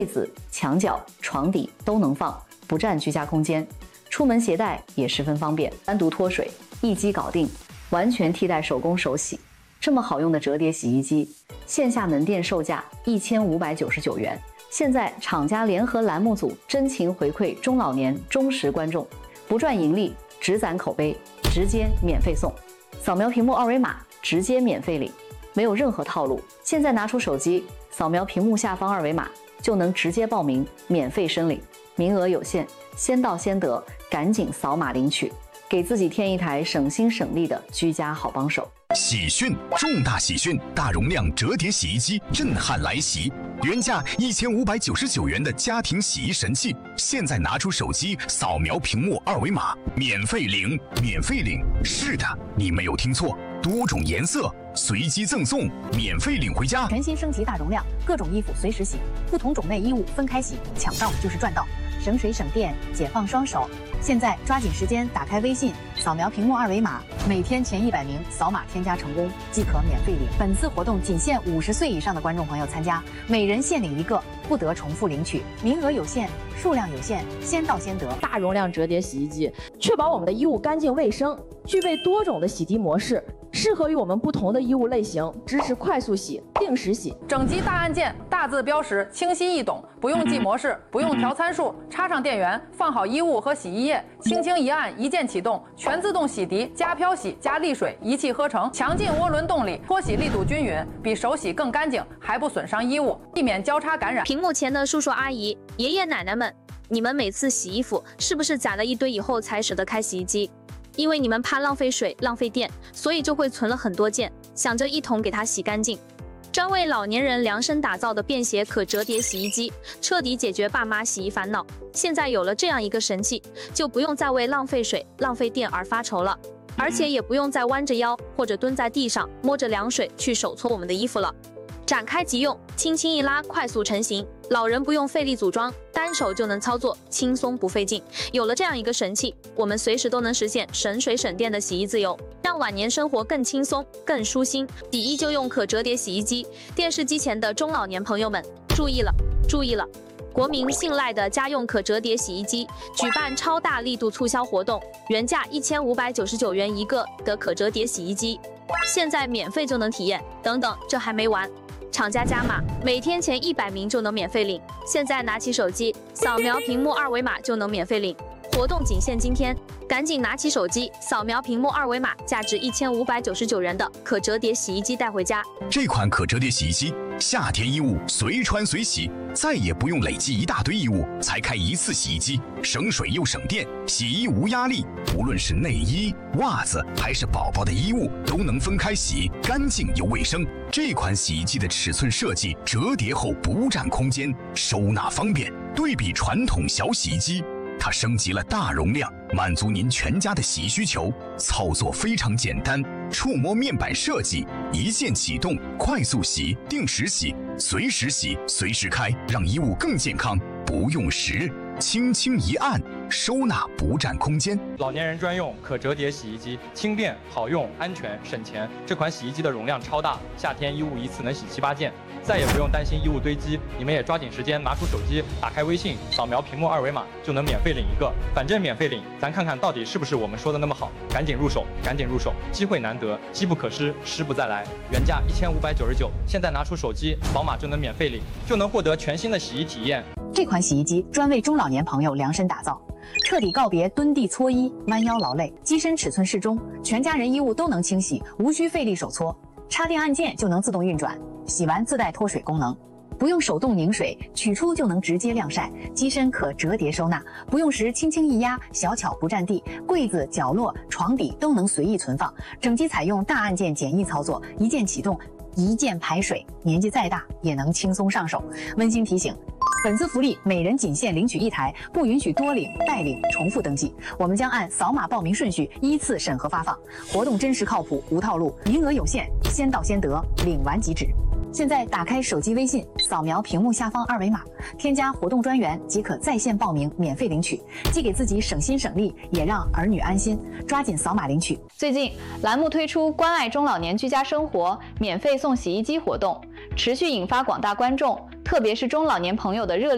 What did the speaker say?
被子、墙角、床底都能放，不占居家空间。出门携带也十分方便，单独脱水，一机搞定，完全替代手工手洗。这么好用的折叠洗衣机，线下门店售价1599元。现在厂家联合栏目组真情回馈中老年忠实观众，不赚盈利，只攒口碑，直接免费送。扫描屏幕二维码，直接免费领，没有任何套路。现在拿出手机，扫描屏幕下方二维码，就能直接报名，免费申领。名额有限，先到先得，赶紧扫码领取，给自己添一台省心省力的居家好帮手。 喜讯！重大喜讯！大容量折叠洗衣机震撼来袭，原价1599元的家庭洗衣神器，现在拿出手机扫描屏幕二维码，免费领，免费领！是的，你没有听错，多种颜色随机赠送，免费领回家。 全新升级大容量，各种衣服随时洗，不同种类衣物分开洗，抢到就是赚到，省水省电，解放双手。现在抓紧时间，打开微信，扫描屏幕二维码，每天前100名扫码添加成功即可免费领。本次活动仅限50岁以上的观众朋友参加，每人限领1个，不得重复领取，名额有限，数量有限，先到先得。 大容量折叠洗衣机，确保我们的衣物干净卫生，具备多种的洗涤模式，适合于我们不同的衣物类型，支持快速洗、定时洗。 整机大按键，大字标识，清晰易懂，不用记模式，不用调参数，插上电源，放好衣物和洗衣液，轻轻一按，一键启动，全自动洗涤加漂洗加沥水，一气呵成，强劲涡轮动力，脱洗力度均匀，比手洗更干净，还不损伤衣物，避免交叉感染。 屏幕前的叔叔阿姨、爷爷奶奶们，你们每次洗衣服是不是攒了一堆以后才舍得开洗衣机？因为你们怕浪费水、浪费电，所以就会存了很多件，想着一同给它洗干净。专为老年人量身打造的便携可折叠洗衣机，彻底解决爸妈洗衣烦恼。现在有了这样一个神器，就不用再为浪费水、浪费电而发愁了，而且也不用再弯着腰或者蹲在地上摸着凉水去手搓我们的衣服了。展开即用，轻轻一拉，快速成型。老人不用费力组装，单手就能操作，轻松不费劲。有了这样一个神器，我们随时都能实现省水省电的洗衣自由，让晚年生活更轻松、更舒心。洗衣就用可折叠洗衣机，电视机前的中老年朋友们注意了，注意了！国民信赖的家用可折叠洗衣机举办超大力度促销活动，原价1599元一个的可折叠洗衣机，现在免费就能体验。等等，这还没完！厂家加码，每天前100名就能免费领。现在拿起手机，扫描屏幕二维码就能免费领。活动仅限今天，赶紧拿起手机，扫描屏幕二维码，价值1599元的可折叠洗衣机带回家。 这款可折叠洗衣机，夏天衣物随穿随洗，再也不用累积一大堆衣物才开一次洗衣机，省水又省电，洗衣无压力。无论是内衣、袜子还是宝宝的衣物，都能分开洗，干净又卫生。这款洗衣机的尺寸设计，折叠后不占空间，收纳方便。对比传统小洗衣机，它升级了大容量，满足您全家的洗衣需求。操作非常简单，触摸面板设计，一键启动，快速洗、定时洗、随时洗、随时开，让衣物更健康。不用时，轻轻一按，收纳不占空间。 老年人专用可折叠洗衣机，轻便好用，安全省钱。这款洗衣机的容量超大，夏天衣物一次能洗7、8件，再也不用担心衣物堆积。你们也抓紧时间，拿出手机，打开微信，扫描屏幕二维码，就能免费领一个。反正免费领，咱看看到底是不是我们说的那么好。赶紧入手，赶紧入手，机会难得，机不可失，失不再来。原价1599，现在拿出手机，扫码就能免费领，就能获得全新的洗衣体验。 这款洗衣机专为中老年朋友量身打造，彻底告别蹲地搓衣、弯腰劳累。机身尺寸适中，全家人衣物都能清洗，无需费力手搓，插电按键就能自动运转，洗完自带脱水功能。不用手动拧水，取出就能直接晾晒。机身可折叠收纳，不用时轻轻一压，小巧不占地。柜子、角落、床底都能随意存放。整机采用大按键简易操作，一键启动，一键排水，年纪再大也能轻松上手。温馨提醒，本次福利每人仅限领取1台，不允许多领、代领、重复登记。我们将按扫码报名顺序依次审核发放。活动真实靠谱，无套路，名额有限，先到先得，领完即止。现在打开手机微信，扫描屏幕下方二维码，添加活动专员即可在线报名，免费领取，既给自己省心省力，也让儿女安心。抓紧扫码领取。 最近栏目推出关爱中老年居家生活免费送洗衣机活动，持续引发广大观众，特别是中老年朋友的热烈